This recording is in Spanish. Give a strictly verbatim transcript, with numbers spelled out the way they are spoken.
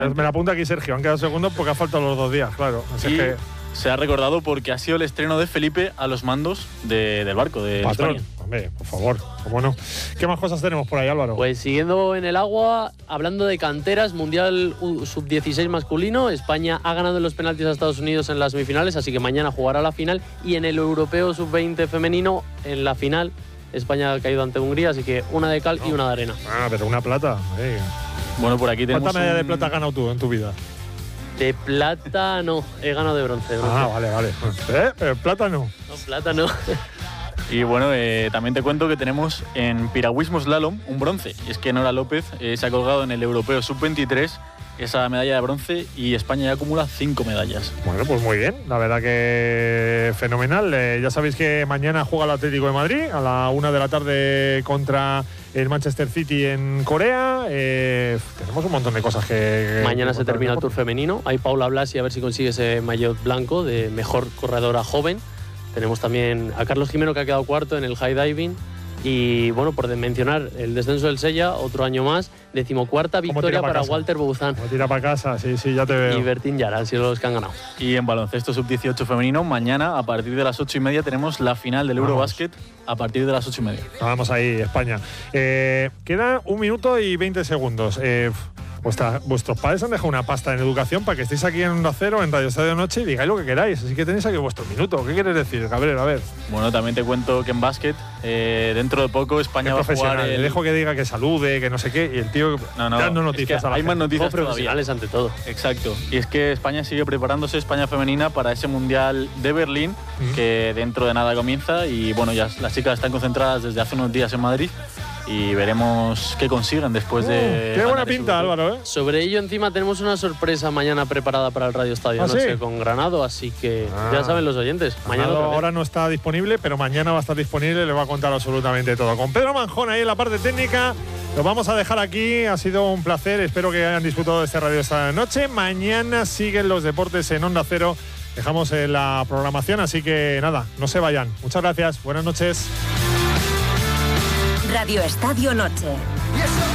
Me la apunta aquí Sergio, han quedado segundos porque ha faltado los dos días, claro. Así y que se ha recordado porque ha sido el estreno de Felipe a los mandos de, del barco, de patrón, España. hombre, por favor, cómo no. ¿Qué más cosas tenemos por ahí, Álvaro? Pues siguiendo en el agua, hablando de canteras, Mundial sub dieciséis masculino, España ha ganado en los penaltis a Estados Unidos en las semifinales, así que mañana jugará la final, y en el Europeo sub veinte femenino, en la final, España ha caído ante Hungría, así que una de cal no. y una de arena. Ah, pero una plata. Eh. Bueno, por aquí tenemos ¿Cuánta medalla un... de plata has ganado tú en tu vida? De plata no, he ganado de bronce. bronce. Ah, vale, vale. ¿Eh? Pero plata no. No, plata no. Y bueno, eh, también te cuento que tenemos en piragüismo slalom un bronce. Y es que Nora López eh, se ha colgado en el Europeo sub veintitrés esa medalla de bronce y España ya acumula cinco medallas. Bueno, pues muy bien. La verdad que fenomenal. Eh, ya sabéis que mañana juega el Atlético de Madrid a la una de la tarde contra el Manchester City en Corea. Eh, tenemos un montón de cosas que... Mañana que se termina el Tour femenino. Hay Paula Blasi a ver si consigue ese maillot blanco de mejor corredora joven. Tenemos también a Carlos Jimeno, que ha quedado cuarto en el high diving. Y bueno, por mencionar el descenso del Sella, otro año más, decimocuarta victoria pa para casa? Walter Bouzán. Como tira para casa, sí, sí, ya te veo. Y Bertín Yara han sido los que han ganado. Y en baloncesto sub dieciocho femenino, mañana a partir de las ocho y media tenemos la final del Vamos. Eurobasket a partir de las ocho y media. Vamos ahí, España. Eh, queda un minuto y veinte segundos. Eh, Vuestra, vuestros padres han dejado una pasta en educación para que estéis aquí en Onda Cero, en Radio Estadio Noche, y digáis lo que queráis. Así que tenéis aquí vuestro minuto. ¿Qué quieres decir, Gabriel? A ver. Bueno, también te cuento que en básquet, eh, dentro de poco, España va a jugar el... Le dejo que diga que salude, que no sé qué, y el tío no, no, dando noticias es que a la hay gente. más noticias Como profesionales todavía. ante todo. Exacto. Y es que España sigue preparándose, España femenina, para ese Mundial de Berlín, uh-huh. que dentro de nada comienza. Y bueno, ya las chicas están concentradas desde hace unos días en Madrid. Y veremos qué consiguen después de... Uh, qué buena pinta, Álvaro, ¿eh? Sobre ello, encima, tenemos una sorpresa mañana preparada para el Radio Estadio ¿Ah, Noche sí? con Granado, así que ah. ya saben los oyentes. Mañana Granado ahora no está disponible, pero mañana va a estar disponible, le va a contar absolutamente todo. Con Pedro Manjón ahí en la parte técnica, lo vamos a dejar aquí. Ha sido un placer, espero que hayan disfrutado de este Radio esta noche. Mañana siguen los deportes en Onda Cero. Dejamos eh, la programación, así que nada, no se vayan. Muchas gracias, buenas noches. Radio Estadio Noche.